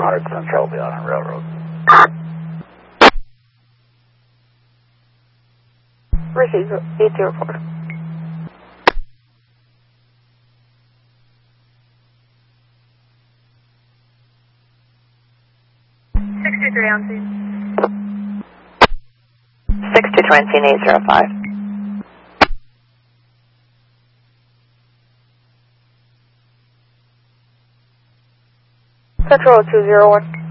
100 Central, be on Railroad. Receive 804. On scene. 623 on scene 805. Control 201.